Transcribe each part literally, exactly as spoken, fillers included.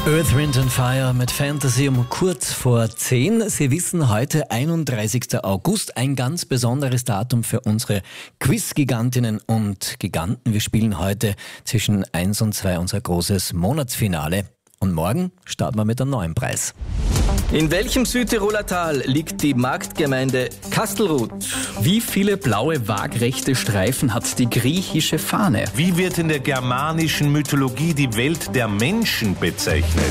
Earth, Wind and Fire mit Fantasy um kurz vor zehn. Sie wissen, heute einunddreißigster August, ein ganz besonderes Datum für unsere Quiz-Gigantinnen und Giganten. Wir spielen heute zwischen eins und zwei unser großes Monatsfinale. Und morgen starten wir mit einem neuen Preis. In welchem Südtiroler Tal liegt die Marktgemeinde Kastelruth? Wie viele blaue waagrechte Streifen hat die griechische Fahne? Wie wird in der germanischen Mythologie die Welt der Menschen bezeichnet?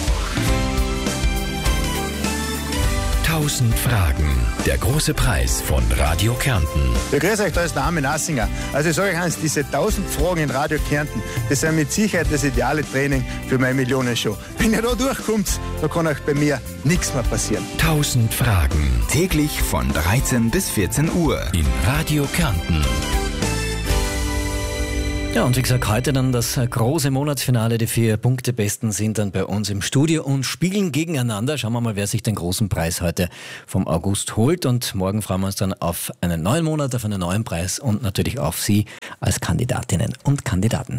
Tausend Fragen. Der große Preis von Radio Kärnten. Ja, grüß euch, da ist der Armin Assinger. Also ich sage euch eins, diese tausend Fragen in Radio Kärnten, das sind mit Sicherheit das ideale Training für meine Millionenshow. Wenn ihr da durchkommt, da kann euch bei mir nichts mehr passieren. Tausend Fragen. Täglich von dreizehn bis vierzehn Uhr in Radio Kärnten. Ja, und wie gesagt, heute dann das große Monatsfinale. Die vier Punktebesten sind dann bei uns im Studio und spielen gegeneinander. Schauen wir mal, wer sich den großen Preis heute vom August holt. Und morgen freuen wir uns dann auf einen neuen Monat, auf einen neuen Preis und natürlich auf Sie als Kandidatinnen und Kandidaten.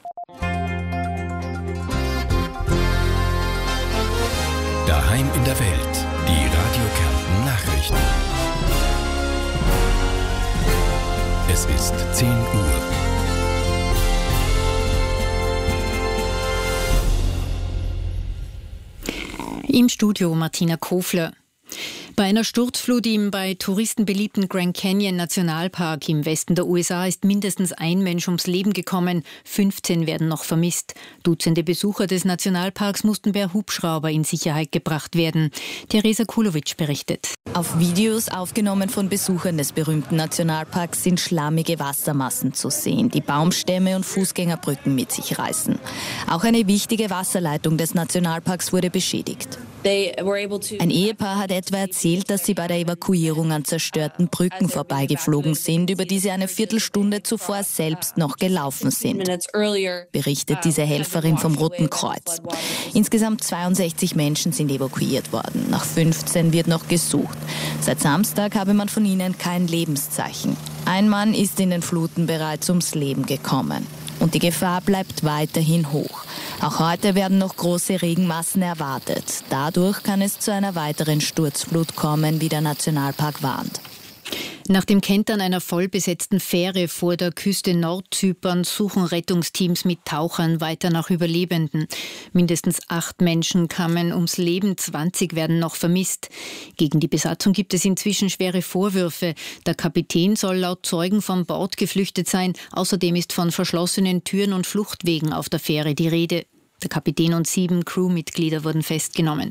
Daheim in der Welt. Die Radio Kärnten Nachrichten. Es ist zehn Uhr. Im Studio Martina Kofler. Bei einer Sturzflut im bei Touristen beliebten Grand Canyon Nationalpark im Westen der U S A ist mindestens ein Mensch ums Leben gekommen. fünfzehn werden noch vermisst. Dutzende Besucher des Nationalparks mussten per Hubschrauber in Sicherheit gebracht werden. Theresa Kulovic berichtet. Auf Videos, aufgenommen von Besuchern des berühmten Nationalparks, sind schlammige Wassermassen zu sehen, die Baumstämme und Fußgängerbrücken mit sich reißen. Auch eine wichtige Wasserleitung des Nationalparks wurde beschädigt. Ein Ehepaar hat etwa erzählt, dass sie bei der Evakuierung an zerstörten Brücken vorbeigeflogen sind, über die sie eine Viertelstunde zuvor selbst noch gelaufen sind, berichtet diese Helferin vom Roten Kreuz. Insgesamt zweiundsechzig Menschen sind evakuiert worden. Nach fünfzehn wird noch gesucht. Seit Samstag habe man von ihnen kein Lebenszeichen. Ein Mann ist in den Fluten bereits ums Leben gekommen. Und die Gefahr bleibt weiterhin hoch. Auch heute werden noch große Regenmassen erwartet. Dadurch kann es zu einer weiteren Sturzflut kommen, wie der Nationalpark warnt. Nach dem Kentern einer vollbesetzten Fähre vor der Küste Nordzyperns suchen Rettungsteams mit Tauchern weiter nach Überlebenden. Mindestens acht Menschen kamen ums Leben, zwanzig werden noch vermisst. Gegen die Besatzung gibt es inzwischen schwere Vorwürfe. Der Kapitän soll laut Zeugen von Bord geflüchtet sein. Außerdem ist von verschlossenen Türen und Fluchtwegen auf der Fähre die Rede. Der Kapitän und sieben Crewmitglieder wurden festgenommen.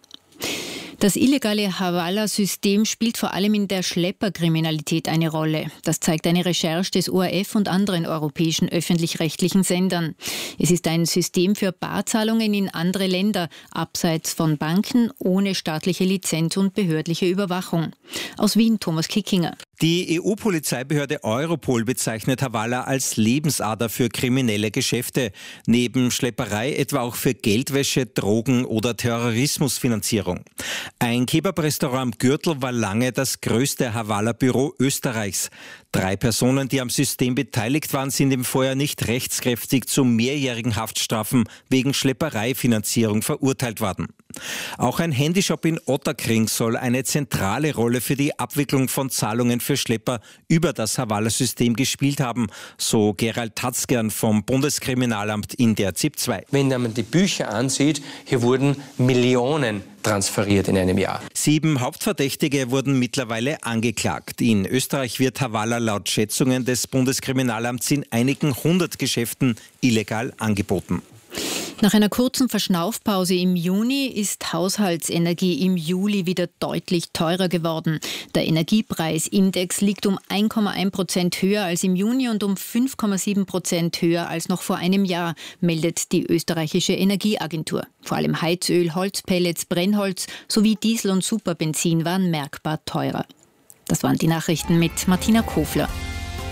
Das illegale Havala-System spielt vor allem in der Schlepperkriminalität eine Rolle. Das zeigt eine Recherche des O R F und anderen europäischen öffentlich-rechtlichen Sendern. Es ist ein System für Barzahlungen in andere Länder, abseits von Banken, ohne staatliche Lizenz und behördliche Überwachung. Aus Wien, Thomas Kickinger. Die E U-Polizeibehörde Europol bezeichnet Havala als Lebensader für kriminelle Geschäfte. Neben Schlepperei etwa auch für Geldwäsche, Drogen- oder Terrorismusfinanzierung. Ein Kebab-Restaurant am Gürtel war lange das größte Havala-Büro Österreichs. Drei Personen, die am System beteiligt waren, sind im Vorjahr nicht rechtskräftig zu mehrjährigen Haftstrafen wegen Schleppereifinanzierung verurteilt worden. Auch ein Handyshop in Ottakring soll eine zentrale Rolle für die Abwicklung von Zahlungen für Schlepper über das Havala-System gespielt haben, so Gerald Tatzgern vom Bundeskriminalamt in der Z I P zwei. Wenn man die Bücher ansieht, hier wurden Millionen transferiert in einem Jahr. Sieben Hauptverdächtige wurden mittlerweile angeklagt. In Österreich wird Havala laut Schätzungen des Bundeskriminalamts in einigen hundert Geschäften illegal angeboten. Nach einer kurzen Verschnaufpause im Juni ist Haushaltsenergie im Juli wieder deutlich teurer geworden. Der Energiepreisindex liegt um ein Komma eins Prozent höher als im Juni und um fünf Komma sieben Prozent höher als noch vor einem Jahr, meldet die österreichische Energieagentur. Vor allem Heizöl, Holzpellets, Brennholz sowie Diesel und Superbenzin waren merkbar teurer. Das waren die Nachrichten mit Martina Kofler.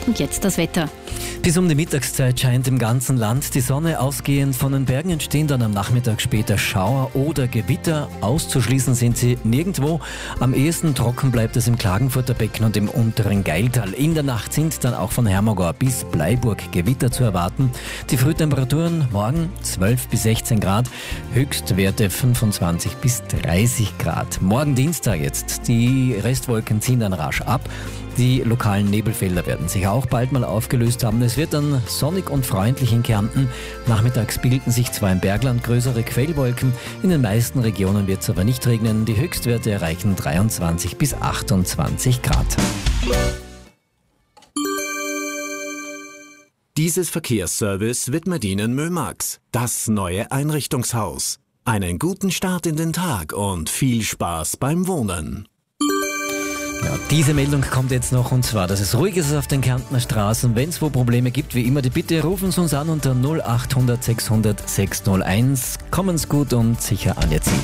Und jetzt das Wetter. Bis um die Mittagszeit scheint im ganzen Land die Sonne. Ausgehend von den Bergen entstehen dann am Nachmittag später Schauer oder Gewitter. Auszuschließen sind sie nirgendwo. Am ehesten trocken bleibt es im Klagenfurter Becken und im unteren Gailtal. In der Nacht sind dann auch von Hermagor bis Bleiburg Gewitter zu erwarten. Die Frühtemperaturen morgen zwölf bis sechzehn Grad, Höchstwerte fünfundzwanzig bis dreißig Grad. Morgen Dienstag jetzt. Die Restwolken ziehen dann rasch ab. Die lokalen Nebelfelder werden sich auch bald mal aufgelöst haben. Es wird dann sonnig und freundlich in Kärnten. Nachmittags bilden sich zwar im Bergland größere Quellwolken. In den meisten Regionen wird es aber nicht regnen. Die Höchstwerte erreichen dreiundzwanzig bis achtundzwanzig Grad. Dieses Verkehrsservice widmet Ihnen Mömax, das neue Einrichtungshaus. Einen guten Start in den Tag und viel Spaß beim Wohnen. Ja, diese Meldung kommt jetzt noch, und zwar, dass es ruhig ist auf den Kärntner Straßen. Wenn es wo Probleme gibt, wie immer, die Bitte rufen Sie uns an unter null acht hundert sechshundert sechshunderteins. Kommen's gut und sicher an Ihr Ziel.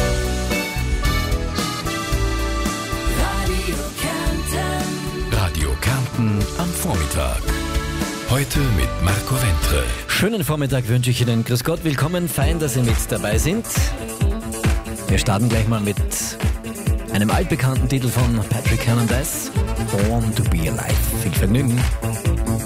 Radio Kärnten am Vormittag. Heute mit Marco Ventre. Schönen Vormittag wünsche ich Ihnen. Grüß Gott, willkommen, fein, dass Sie mit dabei sind. Wir starten gleich mal mit einem altbekannten Titel von Patrick Hernandez, Born to be Alive. Viel Vergnügen.